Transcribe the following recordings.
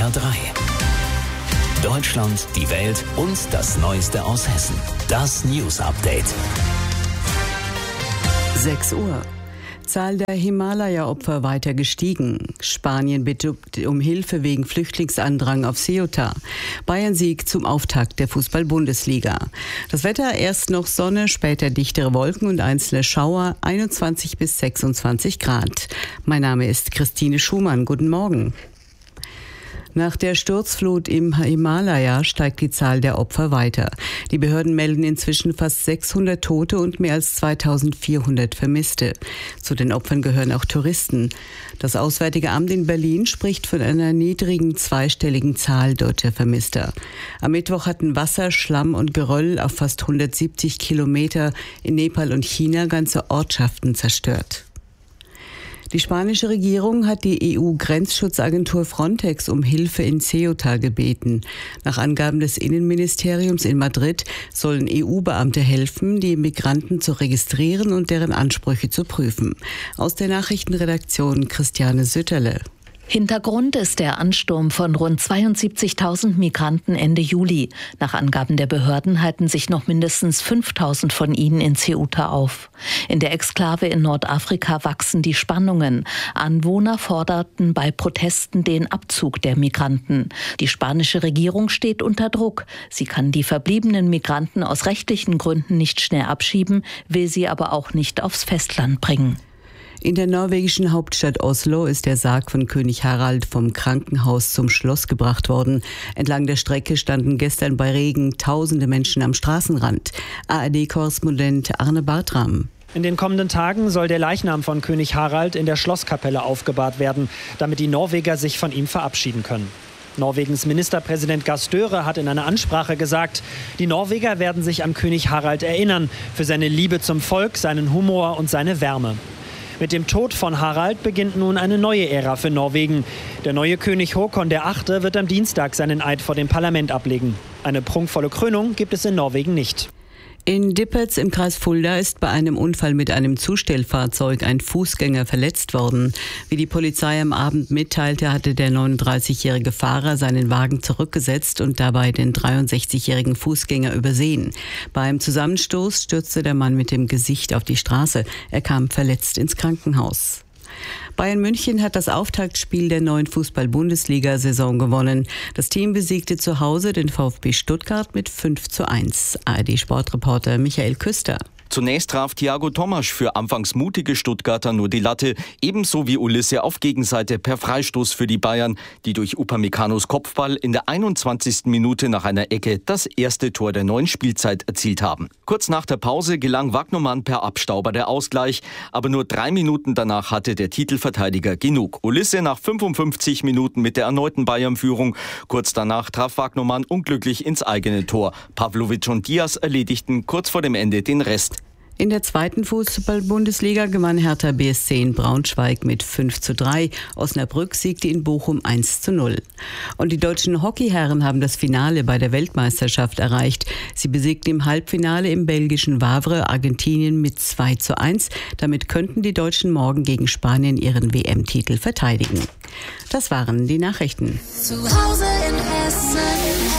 HR3. Deutschland, die Welt und das Neueste aus Hessen. Das News Update. 6 Uhr. Zahl der Himalaya-Opfer weiter gestiegen. Spanien bittet um Hilfe wegen Flüchtlingsandrang auf Ceuta. Bayern-Sieg zum Auftakt der Fußball-Bundesliga. Das Wetter: erst noch Sonne, später dichtere Wolken und einzelne Schauer, 21 bis 26 Grad. Mein Name ist Christine Schumann. Guten Morgen. Nach der Sturzflut im Himalaya steigt die Zahl der Opfer weiter. Die Behörden melden inzwischen fast 600 Tote und mehr als 2400 Vermisste. Zu den Opfern gehören auch Touristen. Das Auswärtige Amt in Berlin spricht von einer niedrigen zweistelligen Zahl deutscher Vermisster. Am Mittwoch hatten Wasser, Schlamm und Geröll auf fast 170 Kilometer in Nepal und China ganze Ortschaften zerstört. Die spanische Regierung hat die EU-Grenzschutzagentur Frontex um Hilfe in Ceuta gebeten. Nach Angaben des Innenministeriums in Madrid sollen EU-Beamte helfen, die Migranten zu registrieren und deren Ansprüche zu prüfen. Aus der Nachrichtenredaktion Christiane Sütterle. Hintergrund ist der Ansturm von rund 72.000 Migranten Ende Juli. Nach Angaben der Behörden halten sich noch mindestens 5.000 von ihnen in Ceuta auf. In der Exklave in Nordafrika wachsen die Spannungen. Anwohner forderten bei Protesten den Abzug der Migranten. Die spanische Regierung steht unter Druck. Sie kann die verbliebenen Migranten aus rechtlichen Gründen nicht schnell abschieben, will sie aber auch nicht aufs Festland bringen. In der norwegischen Hauptstadt Oslo ist der Sarg von König Harald vom Krankenhaus zum Schloss gebracht worden. Entlang der Strecke standen gestern bei Regen tausende Menschen am Straßenrand. ARD-Korrespondent Arne Bartram. In den kommenden Tagen soll der Leichnam von König Harald in der Schlosskapelle aufgebahrt werden, damit die Norweger sich von ihm verabschieden können. Norwegens Ministerpräsident Gahr Støre hat in einer Ansprache gesagt, die Norweger werden sich an König Harald erinnern, für seine Liebe zum Volk, seinen Humor und seine Wärme. Mit dem Tod von Harald beginnt nun eine neue Ära für Norwegen. Der neue König Håkon VIII. Wird am Dienstag seinen Eid vor dem Parlament ablegen. Eine prunkvolle Krönung gibt es in Norwegen nicht. In Dippetz im Kreis Fulda ist bei einem Unfall mit einem Zustellfahrzeug ein Fußgänger verletzt worden. Wie die Polizei am Abend mitteilte, hatte der 39-jährige Fahrer seinen Wagen zurückgesetzt und dabei den 63-jährigen Fußgänger übersehen. Beim Zusammenstoß stürzte der Mann mit dem Gesicht auf die Straße. Er kam verletzt ins Krankenhaus. Bayern München hat das Auftaktspiel der neuen Fußball-Bundesliga-Saison gewonnen. Das Team besiegte zu Hause den VfB Stuttgart mit 5:1. ARD-Sportreporter Michael Küster. Zunächst traf Thiago Tomasch für anfangs mutige Stuttgarter nur die Latte, ebenso wie Ulisse auf Gegenseite per Freistoß für die Bayern, die durch Upamecano's Kopfball in der 21. Minute nach einer Ecke das erste Tor der neuen Spielzeit erzielt haben. Kurz nach der Pause gelang Wagnumann per Abstauber der Ausgleich, aber nur 3 Minuten danach hatte der Titelverteidiger genug. Ulisse nach 55 Minuten mit der erneuten Bayern-Führung. Kurz danach traf Wagnumann unglücklich ins eigene Tor. Pavlovic und Diaz erledigten kurz vor dem Ende den Rest. In der zweiten Fußball-Bundesliga gewann Hertha BSC in Braunschweig mit 5:3. Osnabrück siegte in Bochum 1:0. Und die deutschen Hockeyherren haben das Finale bei der Weltmeisterschaft erreicht. Sie besiegten im Halbfinale im belgischen Wavre Argentinien mit 2:1. Damit könnten die Deutschen morgen gegen Spanien ihren WM-Titel verteidigen. Das waren die Nachrichten. Zu Hause in Hessen.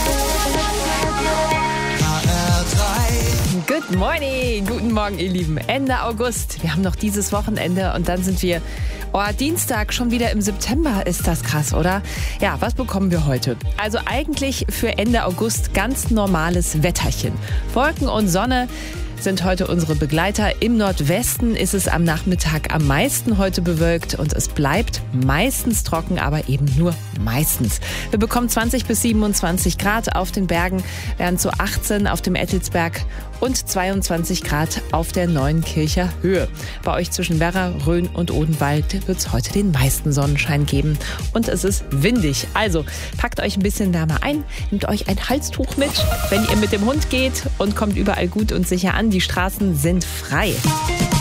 Good morning, guten Morgen ihr Lieben. Ende August, wir haben noch dieses Wochenende und dann sind wir, Dienstag schon wieder im September. Ist das krass, oder? Ja, was bekommen wir heute? Also eigentlich für Ende August ganz normales Wetterchen. Wolken und Sonne sind heute unsere Begleiter. Im Nordwesten ist es am Nachmittag am meisten heute bewölkt und es bleibt meistens trocken, aber eben nur meistens. Wir bekommen 20 bis 27 Grad auf den Bergen, während so 18 auf dem Ettelsberg und 22 Grad auf der Neuenkircher Höhe. Bei euch zwischen Werra, Rhön und Odenwald wird es heute den meisten Sonnenschein geben und es ist windig. Also packt euch ein bisschen wärmer ein, nehmt euch ein Halstuch mit, wenn ihr mit dem Hund geht und kommt überall gut und sicher an. Die Straßen sind frei.